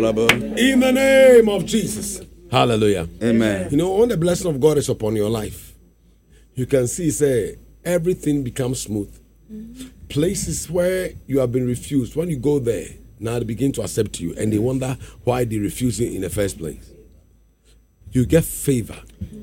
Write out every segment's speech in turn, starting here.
In the name of Jesus. Hallelujah. Amen. You know, when the blessing of God is upon your life, you can see, say, everything becomes smooth. Places where you have been refused, when you go there, now they begin to accept you, and they wonder why they refuse you in the first place. You get favor.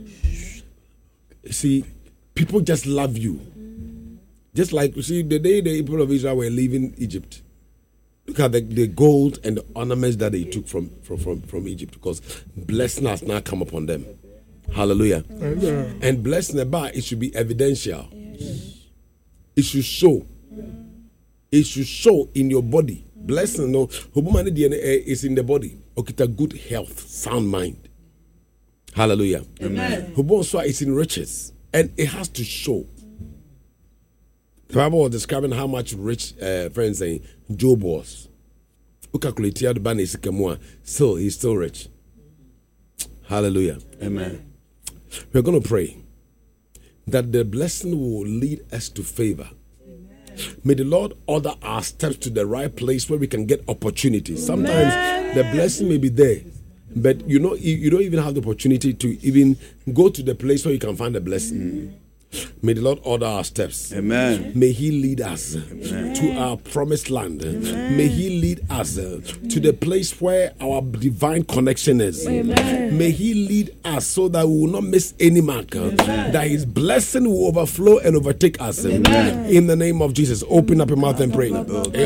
See, people just love you. Just like, you see, the day the people of Israel were leaving Egypt, look at the gold and the ornaments that they took from Egypt, because blessing has now come upon them. Hallelujah. Amen. And blessing about it should be evidential. It should show. It should show in your body. Blessing, no, DNA is in the body. Okay, good health, sound mind. Hallelujah. Amen. Hubonswa is in riches, and it has to show. The Bible was describing how much rich friends saying Job was. So he's still rich. Hallelujah. Amen. We're going to pray that the blessing will lead us to favor. May the Lord order our steps to the right place where we can get opportunities. Sometimes the blessing may be there, but you know you don't even have the opportunity to even go to the place where you can find the blessing. May the Lord order our steps. Amen. May He lead us to our promised land. May He lead us to the place where our divine connection is. May He lead us so that we will not miss any mark. That His blessing will overflow and overtake us. In the name of Jesus, open up your mouth and pray.